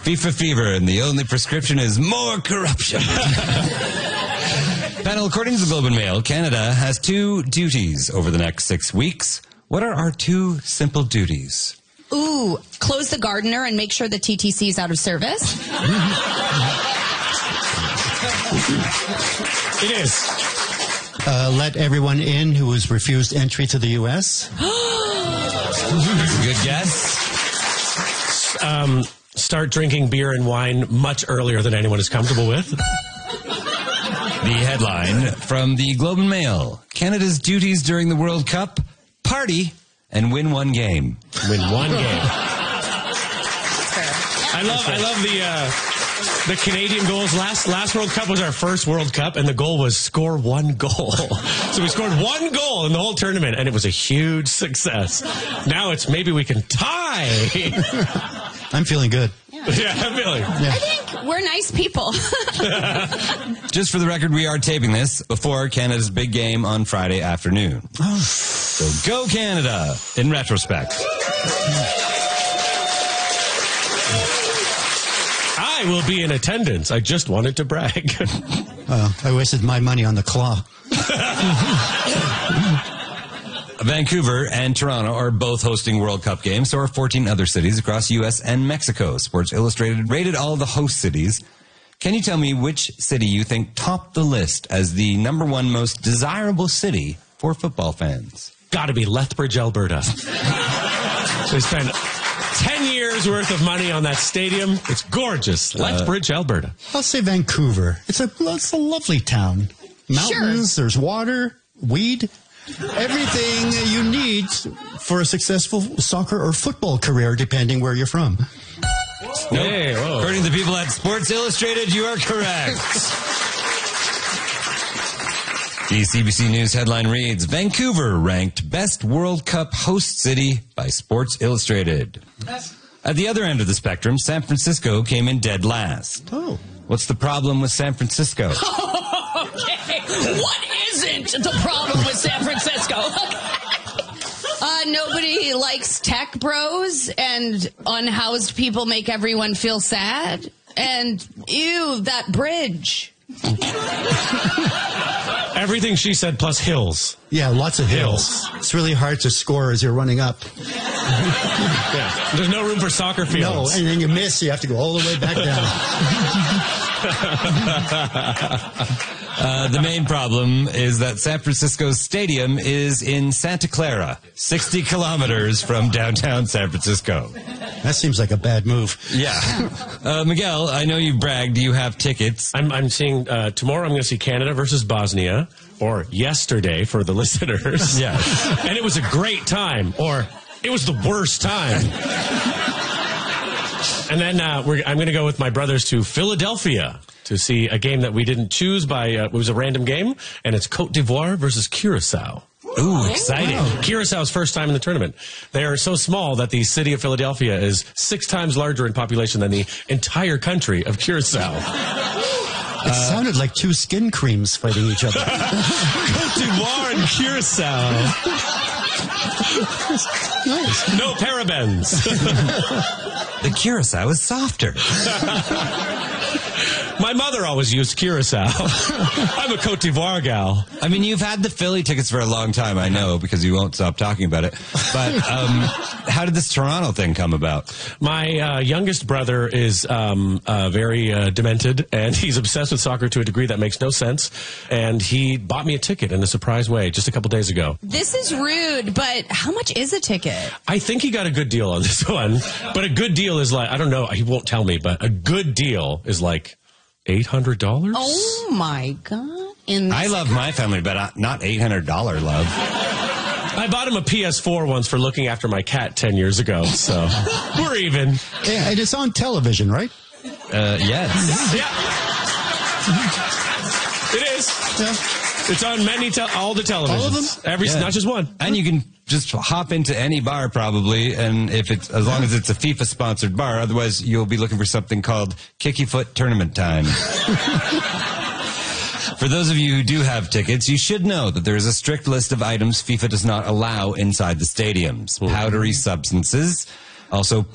FIFA fever, and the only prescription is more corruption. Panel, according to the Globe and Mail, Canada has 2 duties over the next 6 weeks. What are our 2 simple duties? Ooh, close the gardener and make sure the TTC is out of service. It is. Let everyone in who was refused entry to the U.S. Good guess. Start drinking beer and wine much earlier than anyone is comfortable with. The headline from the Globe and Mail: Canada's duties during the World Cup: party and win 1 game. Win 1 game. I love the Canadian goals. Last World Cup was our first World Cup, and the goal was score 1 goal. So we scored 1 goal in the whole tournament, and it was a huge success. Now it's maybe we can tie. I'm feeling good. Yeah, I'm feeling. I think we're nice people. Just for the record, we are taping this before Canada's big game on Friday afternoon. So go Canada, in retrospect. I will be in attendance. I just wanted to brag. I wasted my money on the claw. Vancouver and Toronto are both hosting World Cup games. So are 14 other cities across U.S. and Mexico. Sports Illustrated rated all the host cities. Can you tell me which city you think topped the list as the #1 most desirable city for football fans? Gotta be Lethbridge, Alberta. They spent 10 years worth of money on that stadium. It's gorgeous. Lethbridge, Alberta. I'll say Vancouver. It's a lovely town. Mountains, There's water, weed, everything you need for a successful soccer or football career, depending where you're from. Nope. Hey, according to the people at Sports Illustrated, you are correct. The CBC News headline reads: Vancouver ranked best World Cup host city by Sports Illustrated. At the other end of the spectrum, San Francisco came in dead last. Oh. What's the problem with San Francisco? Okay, what isn't the problem with San Francisco? Nobody likes tech bros, and unhoused people make everyone feel sad. And, ew, that bridge. Everything she said plus hills. Yeah, lots of hills. It's really hard to score as you're running up. Yeah. There's no room for soccer fields. No, and then you miss, you have to go all the way back down. The main problem is that San Francisco's stadium is in Santa Clara, 60 kilometers from downtown San Francisco. That seems like a bad move. Yeah. Miguel, I know you bragged. Do you have tickets? I'm seeing, tomorrow I'm going to see Canada versus Bosnia, or yesterday for the listeners. Yeah. And it was a great time, or it was the worst time. And then I'm going to go with my brothers to Philadelphia to see a game that we didn't choose it was a random game, and it's Côte d'Ivoire versus Curacao. Ooh, exciting. Wow. Curaçao's first time in the tournament. They are so small that the city of Philadelphia is 6 times larger in population than the entire country of Curacao. It sounded like 2 skin creams fighting each other. Côte d'Ivoire and Curacao. Nice. No parabens. The Curacao is softer. My mother always used Curacao. I'm a Côte d'Ivoire gal. I mean, you've had the Philly tickets for a long time, I know, because you won't stop talking about it. But how did this Toronto thing come about? My youngest brother is very demented, and he's obsessed with soccer to a degree that makes no sense. And he bought me a ticket in a surprise way just a couple days ago. This is rude, but how much is a ticket? I think he got a good deal on this one. But a good deal is like, I don't know, he won't tell me, but a good deal is like $800? Oh, my God. I love my family, but not $800 love. I bought him a PS4 once for looking after my cat 10 years ago, so we're even. Yeah, and it's on television, right? Yes. Yeah. It is. Yeah. It's on all the televisions. All of them? Not just one. And you can just hop into any bar probably, and as long as it's a FIFA-sponsored bar, otherwise you'll be looking for something called Kicky Foot Tournament Time. For those of you who do have tickets, you should know that there is a strict list of items FIFA does not allow inside the stadiums. Powdery substances, also